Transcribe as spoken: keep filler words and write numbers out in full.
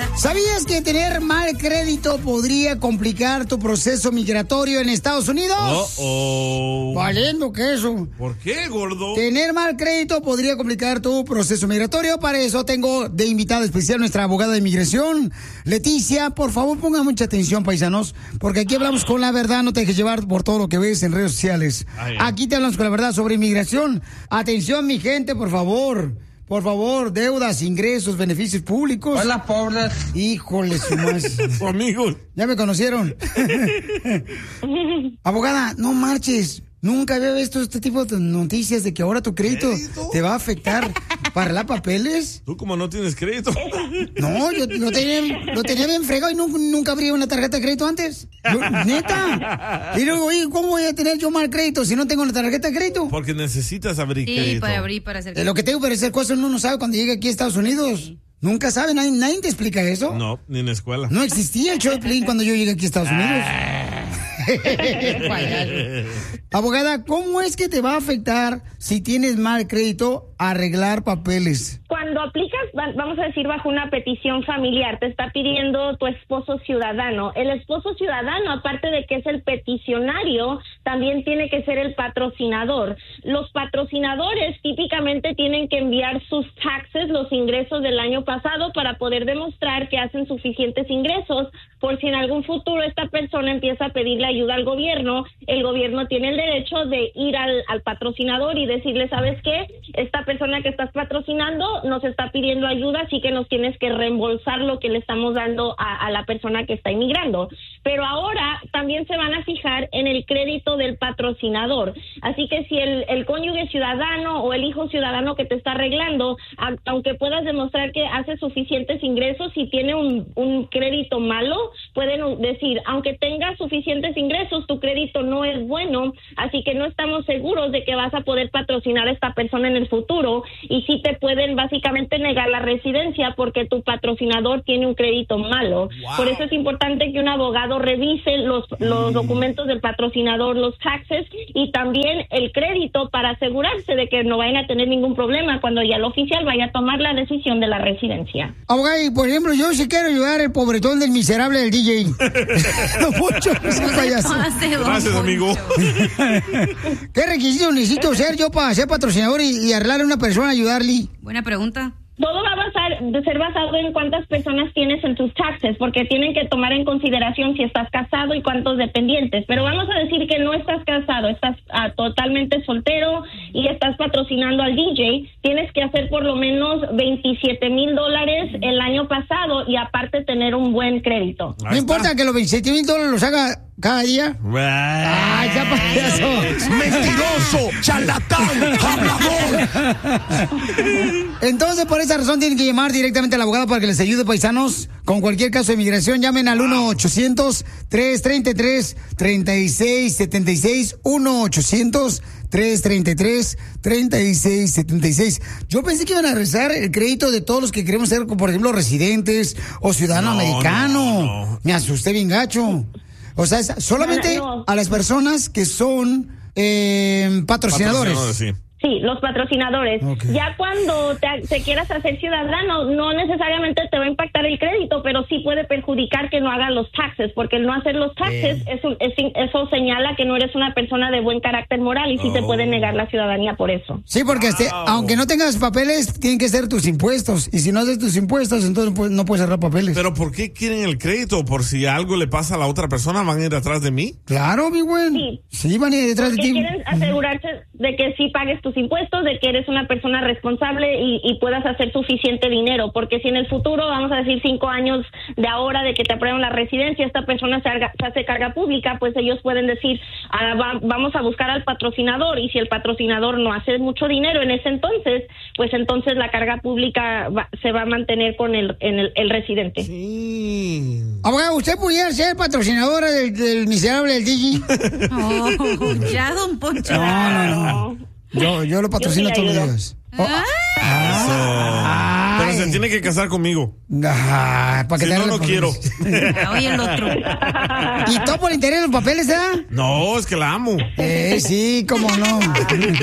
¿Sabías que tener mal crédito podría complicar tu proceso migratorio en Estados Unidos? Oh, oh. Valiendo que eso. ¿Por qué, gordo? Tener mal crédito podría complicar tu proceso migratorio. Para eso tengo de invitada especial nuestra abogada de inmigración, Leticia. Por favor, pongan mucha atención, paisanos, porque aquí hablamos con la verdad. No te dejes llevar por todo lo que ves en redes sociales. Ay, aquí te hablamos con la verdad sobre inmigración. Atención, mi gente, por favor. Por favor, deudas, ingresos, beneficios públicos. Hola, pobres. Híjole, su más. Amigos. Ya me conocieron. Abogada, no marches. Nunca había visto este tipo de noticias de que ahora tu crédito, ¿Crédito? te va a afectar para arreglar papeles. ¿Tú como no tienes crédito? No, yo lo tenía, lo tenía bien fregado y nunca, nunca abrí una tarjeta de crédito antes. Yo, neta. Y luego, oye, ¿cómo voy a tener yo mal crédito si no tengo la tarjeta de crédito? Porque necesitas abrir sí, crédito. Sí, para abrir, para hacer crédito. Eh, lo que tengo para hacer cosas uno no sabe cuando llega aquí a Estados Unidos. Sí. Nunca sabe, nadie, nadie te explica eso. No, ni en la escuela. No existía el show de Piolín cuando yo llegué aquí a Estados Unidos. Abogada, ¿cómo es que te va a afectar si tienes mal crédito arreglar papeles? Cuando aplicas, vamos a decir, bajo una petición familiar, te está pidiendo tu esposo ciudadano. El esposo ciudadano, aparte de que es el peticionario, también tiene que ser el patrocinador. Los patrocinadores típicamente tienen que enviar sus taxes, los ingresos del año pasado, para poder demostrar que hacen suficientes ingresos, por si en algún futuro esta persona empieza a pedirle ayuda al gobierno. El gobierno tiene el derecho de ir al, al patrocinador y decirle, ¿sabes qué? Esta persona que estás patrocinando nos está pidiendo ayuda, así que nos tienes que reembolsar lo que le estamos dando a, a la persona que está inmigrando. Pero ahora también se van a fijar en el crédito del patrocinador. Así que si el, el cónyuge ciudadano o el hijo ciudadano que te está arreglando, a, aunque puedas demostrar que hace suficientes ingresos, si tiene un, un crédito malo, pueden decir, aunque tengas suficientes ingresos, tu crédito no es bueno, así que no estamos seguros de que vas a poder patrocinar a esta persona en el futuro, y sí te pueden básicamente negar la residencia porque tu patrocinador tiene un crédito malo. Wow. Por eso es importante que un abogado revise los, los mm. documentos del patrocinador, los taxes y también el crédito, para asegurarse de que no vayan a tener ningún problema cuando ya el oficial vaya a tomar la decisión de la residencia. Abogado, y por ejemplo, yo sí quiero ayudar al pobretón del miserable del D J. No mucho, gracias, amigo. ¿Qué requisitos necesito ser yo para ser patrocinador y, y arreglarle a una persona, ayudarle? Buena pregunta. Todo va a basar, de ser basado en cuántas personas tienes en tus taxes, porque tienen que tomar en consideración si estás casado y cuántos dependientes. Pero vamos a decir que no estás casado, estás uh, totalmente soltero y estás patrocinando al D J. Tienes que hacer por lo menos veintisiete mil dólares el año pasado y aparte tener un buen crédito. No importa que los veintisiete mil dólares los haga cada día. ¡Ay, ya payaso! ¡Mentiroso! ¡Charlatán! ¡Hablador! Entonces, por esa razón, tienen que llamar directamente al abogado para que les ayude, paisanos, con cualquier caso de migración. Llamen al uno ochocientos, tres treinta y tres, treinta y seis setenta y seis. uno ochocientos, tres treinta y tres, treinta y seis setenta y seis. Yo pensé que iban a regresar el crédito de todos los que queremos ser, por ejemplo, residentes o ciudadano no, americano. No, no. Me asusté bien gacho. O sea, solamente no, no. a las personas que son eh, patrocinadores. patrocinadores sí. Sí, los patrocinadores. Okay. Ya cuando te, te quieras hacer ciudadano, no necesariamente te va a impactar el crédito, pero sí puede perjudicar que no hagas los taxes, porque el no hacer los taxes, eh. eso, es, eso señala que no eres una persona de buen carácter moral y sí oh. te puede negar la ciudadanía por eso. Sí, porque wow. este, aunque no tengas papeles, tienen que ser tus impuestos. Y si no haces tus impuestos, entonces no puedes cerrar papeles. ¿Pero por qué quieren el crédito? ¿Por si algo le pasa a la otra persona, van a ir atrás de mí? Claro, mi güey. Sí. Sí, van a ir detrás porque de ti. Quieren asegurarse de que sí pagues tus impuestos, de que eres una persona responsable y, y puedas hacer suficiente dinero, porque si en el futuro, vamos a decir cinco años de ahora de que te aprueben la residencia, esta persona se, haga, se hace carga pública, pues ellos pueden decir, ah, va, vamos a buscar al patrocinador, y si el patrocinador no hace mucho dinero en ese entonces, pues entonces la carga pública va, se va a mantener con el, en el, el residente. Sí. Abogado, ¿usted pudiera ser patrocinadora del, del miserable del D J? Oh, ya, don Poncho. No, no, no. Yo, yo lo patrocino yo todos los días. Oh, ah, pero se tiene que casar conmigo. Ah, para que si te no, no quiero. Oye, el otro. ¿Y todo por interés en los papeles, eh? No, es que la amo. Eh, sí, cómo no.